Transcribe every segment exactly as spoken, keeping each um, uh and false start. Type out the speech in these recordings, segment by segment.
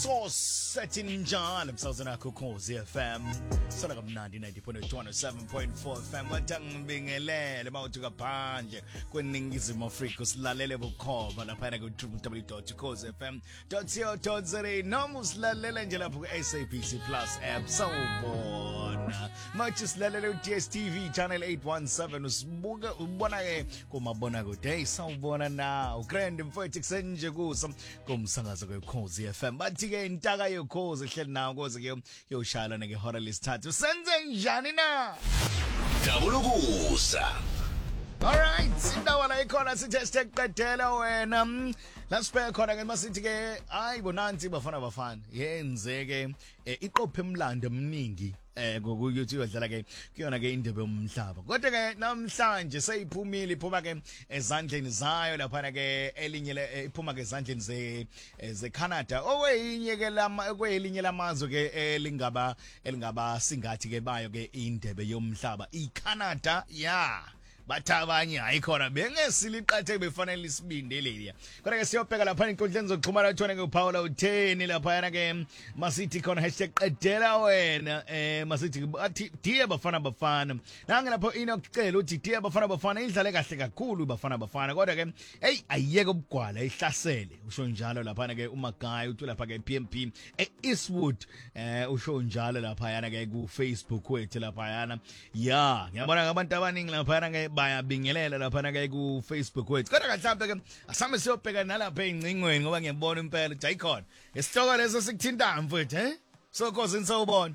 So setting njalo emsazweni akho Khosi F M sala kamnandi ninety point two seven point four F M batangibingelele mawuthi kaphandle kweningizimu Afrika silalele bukhoma lapha ku w w w dot khosi f m dot co dot za noma usilalele nje lapho ku S A B C Plus app sawubona mathi silalele u D S T V channel eight one seven usibuka ubona ke kumabona kude hey sawubona na ugrand mfowethu kusenje kuso kumsakazo ke Khosi F M bathi ke intaka yokhozi ehleli nawo koze ke yoshala neke hora lesithathu senze njani na Dabulukusa. Alright, indawo la ikhona sithi siqedela wena. Lasiphe khona ke masithi ke hayi bonansi bafana bafana. Yenzeke iqophe emlando eminingi eh ku YouTube odlala ke kuyona ke indebe yomhlaba. Kodwa ke namhlanje seyiphumile iphuma ke ezandleni zayo lapha ke elinye iphuma ke ezandleni ze ze Canada. Okweyinye ke lama kwelinye lamazwe ke elingaba elingaba singathi ke bayo ke indebe yomhlaba. iCanada ya bathabanye ayikhona bengesiliqathe befanele isibindeleli kodwa ke siyobheka lapha inkundleni zokuxhumana uthone ke uPaula utheni lapha yana ke masithi khona hashtag qedela wena eh masithi bathi diye bafana bafana nange lapho inokucela uthi diye bafana bafana idlale kahle kakhulu bafana bafana kodwa ke hey ayiyeke ubugwala ihlasele usho njalo lapha ke uMagayi uthi lapha ke P M P eEastwood eh usho njalo lapha yana ke ku Facebook wethu lapha yana ya ngiyabona abantu abaningi lapha yana ke bayabingelela lapha na ke ku Facebook wethu kodwa mhlawumbe ke asame siyobheka nalapha encingweni ngoba ngiyabona impela ukuthi ayikhona isitoko leso sikuthinta mfowethu eh so cause insawubona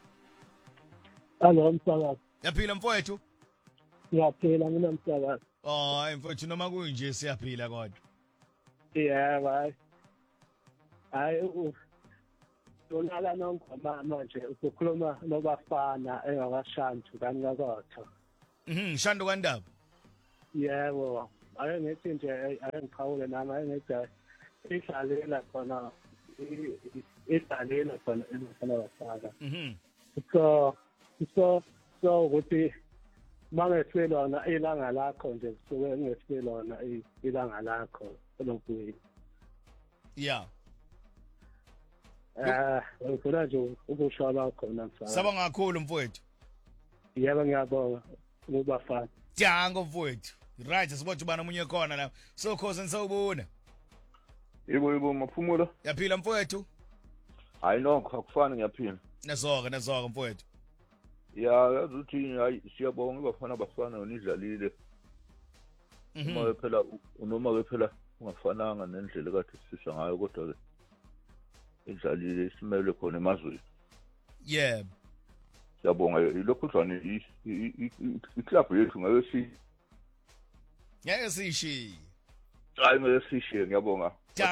Allo msakazi yaphila mfowethu Ngiyaphila mina msakazi hayi mfowethu noma kunje siyaphila kodwa yeah bye hayi donala nongoma manje ukukhuluma nobafana engakashantu kanikakotho mhm shando kwandaba yebo ake ngithi nje ake ngiqhawule nami ake ngithi idlalela khona idlalela khona emfana basaka mhm so so so ukuthi mangeswelona ilanga lakho nje kusuke ngeswelona ilanga lakho lokuyini yeah eh ngifuna nje ukushola khona mfana sabonga kakhulu mfowethu yebo ngiyabonga ngubafana Jango mfowethu right sibona ubana umunye khona la so cause nisawubona Yebo yebo maphumulo yaphila mfowethu hayi nokho akufani ngiyaphila nazoka nazoka mfowethu ya yazi uthi hayi siyabonga bafana bafana unidlalile uma phela unoma phela ungafananga nendlela kade sisha ngayo kodwa ke idlalile isimele khona emazweni yebo siyabonga lokho kuzwana iclub yethu ngeke si ngeke sishi hayi ngeke sishiye ngiyabonga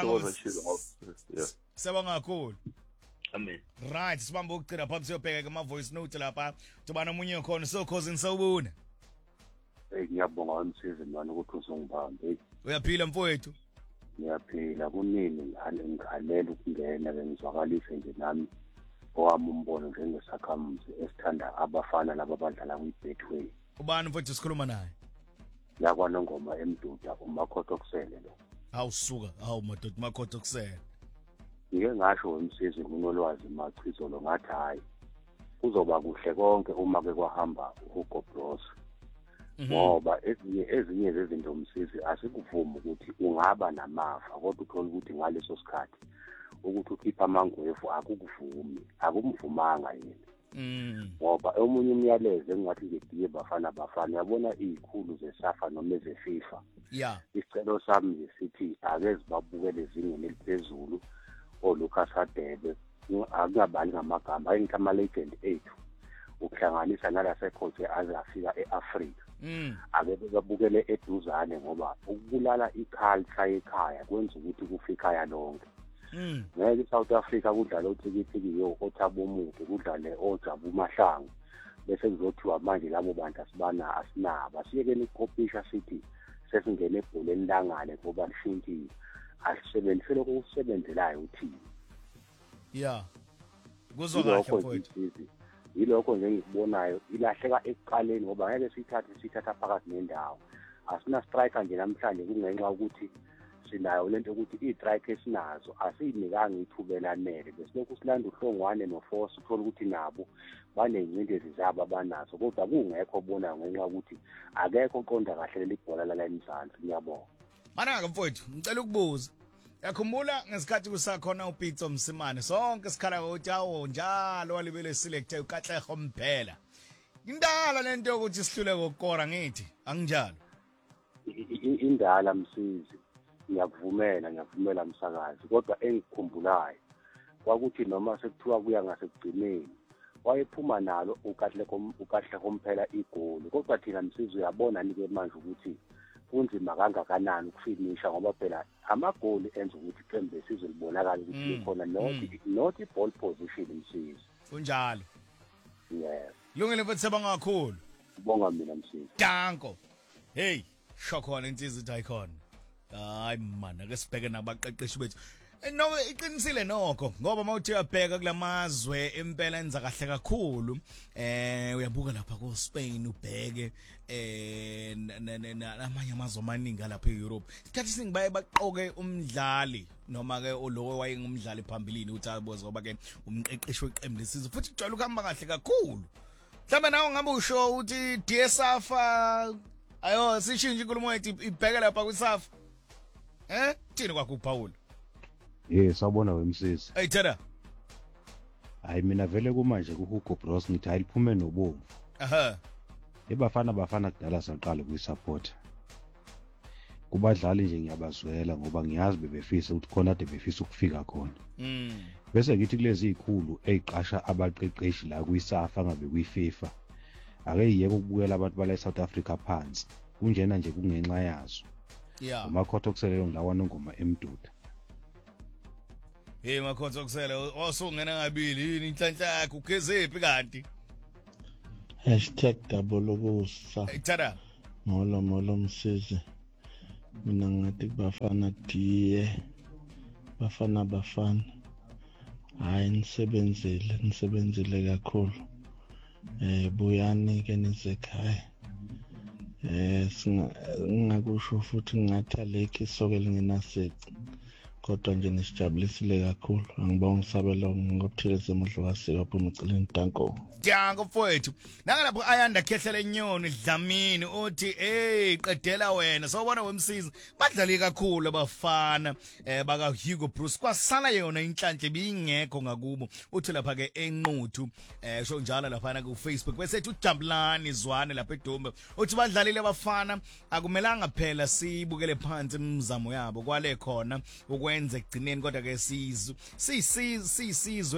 siyabonga kakhulu amen right sibamba ukugcina phambi siyobheka ama voice note lapha tubana umunye khona so cause nisawubona hey ngiyabonga umsizi manje ukuthi uzongibambe uyaphila mfowethu ngiyaphila kunini ngale ngihalela ukungena bengizwakalise nje nami owami umbono njengesakhamuzi esithanda abafana laba abadlala kwi-Betway ubani mfowethu sikhuluma naye yakwana ngoma emduda uMakhotho kusele lo awusuka awu madoda uMakhotho kusele ngike ngasho umsizi kunolwazi machizo lo ngathi hayi kuzoba kuhle konke uma ke kwahamba uHugo Bros ngoba ezinye ezinye zezinto umsizi asikuvuma ukuthi ungaba namafa kodwa uthola ukuthi ngaleso sikhathi ukuthi ukhipha amangwevu akukuvumi akumvumanga yena mm ngoba omunye umyalezo engathi ngediye bafana bafana yabona izikhulu zeSAFA noma zeFIFA yeah isicelo sami sithi ake sibabukele ezingeni eliphezulu oLucas Hadebe akungabali ngamagama ayinki ama legend ethu ukuhlanganisa nalasekhothe azafika eAfrika mm ake babukele eduzane ngoba ukubulala iculture ekhaya kwenza ukuthi kufika ya lonke mm ngeke South Africa kudlala uThikithiki yo oThabo Mude kudlale oJabu Mahlangu bese kuzothiwa manje labo bantu asibana asinaba asiyekeni ukophisha sithi sesingene ebholeni langane ngoba lishintshile asisebenzisele ukusebenzelayo uthini yeah kuzwa kahle mfowethu yilokho nje ngikubonayo ilahleka ekuqaleni ngoba ngeke sithathe sithatha phakathi nendawo asina striker nje namhlanje kungenxa ukuthi sinayo lento ukuthi i-strike esinazo asiyinikanga ithuba elanele besilokhu silanda uhlongwane noforce uthola ukuthi nabo baney'ncindezi zabo abanazo kodwa kungekho obona ngenxa ukuthi akekho oqonda kahle leli bhola lala eMzansi. Ngiyabonga. Manaka mfowethu, ngicela ukubuza. Yakhumbula ngesikhathi kusakhona uPitso Msimane sonke sikhala ukuthi awo njalo walibele selector uKatleho Mphela. Indala lento yokuthi sihlule kokora ngithi anginjalo. Indala Msizi ngiyakuvumela ngiyakuvumela msakazi kodwa engikhumbulayo kwakuthi noma sekuthiwa kuya ngasekugcineni wayephuma nalo uKatleho uKatleho Mphela igoli kodwa thina Msizi uyabona nike manje ukuthi kunzima kangakanani ukufinisha ngoba phela amagoli enza ukuthi iqembu lesizwe libonakala ukuthi likhona not not ball position Msizi. Kunjalo. Yes. Lungile mfethu sebangakhulu. Bonga mina Msizi. Danko. Hey, shokhona insizwe ithi ayikhona. Hayi man, ake sibheke nabaqeqeshi bethu. No iqinisile nokho ngoba mawuthi uyabheka kulamazwe impela enza kahle kakhulu eh uyabuka lapha ko Spain ubheke eh namanye amazwe amaningi lapha eEurope isikhathi singibaye baqoke umdlali noma ke lo wayengumdlali phambilini uthi ayiboza ngoba ke umqeqeshi weqembu lesizwe futhi ujwayele ukuhamba kahle kakhulu mhlawumbe nawe ngabe usho uthi D S F ayo sishintshe inkulumo yethu ibheke lapha kwiSafa eh thini kwakho Paul. Yes, sawubona wemsisi. Hey Thada. Hayi mina vele kumanje ku Hugo Bros ngithi ayiphume nobomvu. Aha. Ebafana bafana kudala saqala kuyisupport. Kubadlali nje ngiyabazwela ngoba ngiyazi bebefisa ukuthi khona ade befisa ukufika khona. Mm. Bese ngithi kulezi izikhulu eziqasha abaqeqeshi la kwiSafa ngabe kwiFIFA. Ake yeke ukubukela abantu bala eSouth Africa phansi. Kunjena nje kungenxa yazo. Yeah. Amakhotho okuselelo nglawana ngoma eMduda. Hey makhotho okusela osungena ngabili yini inhlanhla yakho ugezephi kanti hashtag double ukusa Thada molo molo Msizi mina ngathi bafana diye bafana bafana hayi nisebenzile nisebenzile kakhulu eh buyani ke nizekhaya eh singakusho futhi ngathi alekhi soke lingenasici kodwa nje nisijabulisile kakhulu angibonga ngisabela ngokuthileza emodlo wasika phuma eceleni Danko. Danko mfowethu nanga lapho ayanda khehlela enyoni Dlamini uthi hey qedela wena sawubona wemsizi badlali kakhulu abafana eh baka Hugo Bruce kwasala yona inhlanhla bingekho ngakubo uthi lapha ke enquthu eh sho njalo lapha ku Facebook bese ethi uJabulani Zwane lapha eDumbe uthi badlalile abafana akumelanga phela sibukele phansi imizamo yabo kwale khona ukwenza egcineni kodwa ke sizwe sisizwe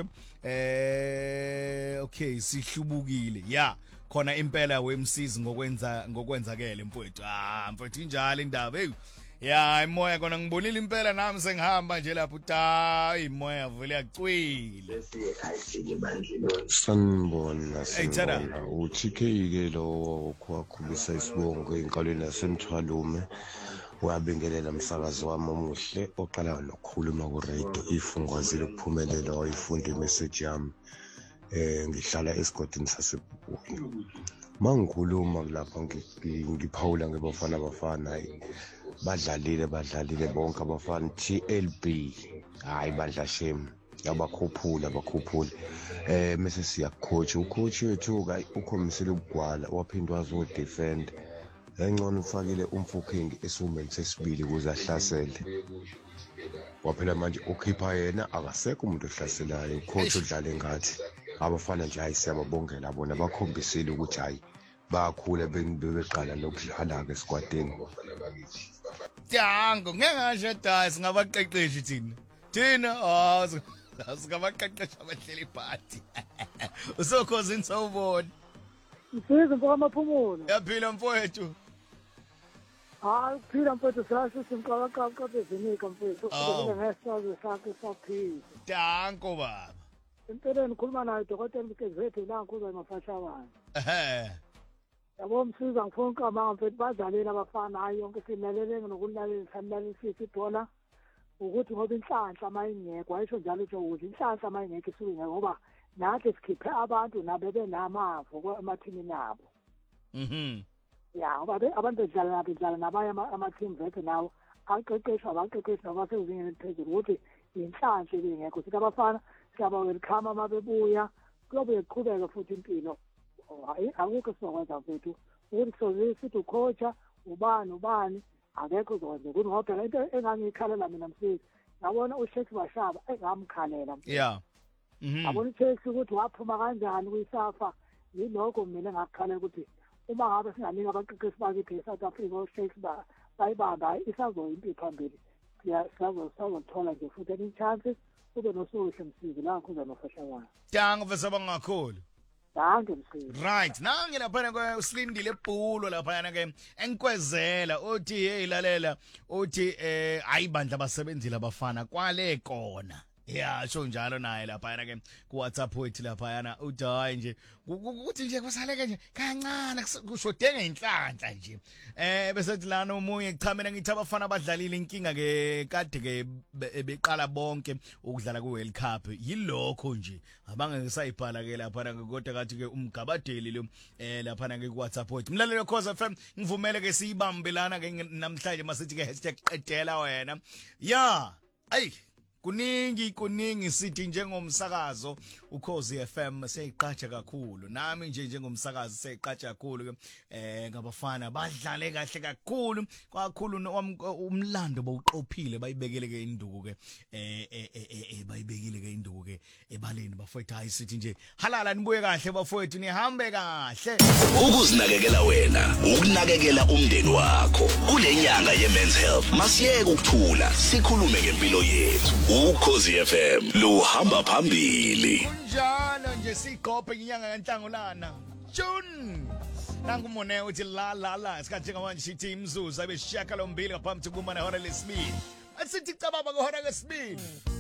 eh okay sihlubukile ya khona impela wemsizi ngokwenza ngokwenzakele mfowethu ah mfowethu injalo indaba hey ya imoya kona ngibonile impela nami sengihamba nje lapho ta imoya vele yacwile sanibona sanibona uthi ke ke lo kwakhulisa isibongo enqalweni yasemthwalume uyabingelela umsakazi wami omuhle oqala nokukhuluma ku radio ifungwazile ukuphumelela wayifunda imessage yami eh ngihlala esigodini saseBhubhuni mangikhuluma lapha ngiphawula ngebafana bafana badlalile badlalile bonke abafana T L B hayi badla shame yabakhuphula bakhuphula eh mase siya coach ucoach wethu ka ukhomisile ukugwala waphindwa azo defend engcono ufakile umfuking esumeni sesibili ukuze ahlasele waphela manje ukhipha yena akasekho umuntu ohlaselayo coach udlale ngathi abafana nje ayisiyababongela bona bakhombisile ukuthi hayi bakhule bebeqala lokudlala ke squadini Dango ngeke ngasho da singabaqeqeshi thina thina ah singabaqeqeshi abahleli party usokhoza insawubona Msizi mfaka amaphumulo yaphila mfowethu hayi phila mfowethu sasho simqala qaqqa bezinika mfowethu ukubona ngesazo sakhe saphila Danko baba impela nikhuluma naye dokotela Mkezethu la nkuza emafashawana ehe yabo Msizi angifuna ukama mfowethu badlalela abafana hayi yonke simelele nokulalela sanlalela sibona ukuthi ngoba inhlanhla mayingekho ayisho njalo uthi ukuthi inhlanhla mayingekho isuke ngoba nathi sikhiphe abantu nabe benamavo kwamathini nabo mhm ya ngoba abantu bedlala bedlala nabanye ama team vethu nawo aqeqeshwa abaqeqeshwa abasezingeni eliphezulu ukuthi inhlanhla ebingekho sithi abafana siyaba welcome uma bebuya kuyobe kuqhubeka futhi impilo hayi akukho sizokwenza mfethu ukuthi soze sithi ucoacha ubani ubani akekho uzokwenza ukuthi ngoba into engangikhalela mina Msisi yabona uSheikh Bashaba engamkhalela yeah mhm abona uSheikh ukuthi waphuma kanjani kuyisafa yiloko mina ngakukhalela ukuthi uma ngabe singanika abaqeqeshi bakithi eSouth Africa uSheikh ba bayibamba isazoyimpilo phambili siyasazo sizothola nje futhi any chances ube nosuhle Msisi la kuza nofashakwana Danke vesaba ngakhulu Danke Msisi Right nange lapha ke usilindile ebhulo lapha ke enkwezela uthi hey lalela uthi eh ayibandla abasebenzile abafana kwale kona yeah sho njalo naye lapha ke ku WhatsApp wethu lapha yana uthi hayi nje ukuthi nje kusaleke nje kancane kushodenge inhlanhla nje eh bese thi lana umunye echamela ngithi abafana abadlalile inkinga ke kade ke beqala bonke ukudlala ku World Cup yilokho nje abange sayibhala ke lapha kodwa kathi ke umgabadeli lo eh lapha ke ku WhatsApp wethu mlalelo Khoza F M ngivumele ke siyibambelana ke namhlanje masithi ke hashtag qedela wena yeah ay kuningi kuningi sithi njengomsakazo uKhozi F M seyiqhatsha kakhulu nami nje njengomsakazo seyiqhatsha kakhulu ke eh ngabafana badlale kahle kakhulu kakhulu umlando bawuqophile bayibekele ke induku ke eh eh bayibekile ke induku ke ebaleni bafowethu hayi sithi nje halala nibuye kahle bafowethu nihambe kahle ukuzinakekela wena ukunakekela umndeni wakho kule nyanga ye men's health masiyeke ukuthula sikhulume ngempilo yethu uKhozi F M lo hamba phambili njalo nje sigophe inyanga kaNhlangulana June nangumone uthi la la la isikhathi ngamanje sithi imzuzu abeshaka lombili ngaphambi kokuma nehora lesibili asithi cababa ngehora lesibili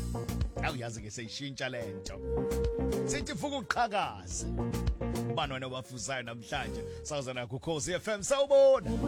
awuyazi ke seyishintsha lento sithi fuku uqhakaza ubani wena wafusayo namhlanje sawuzana kuKhozi F M sawubona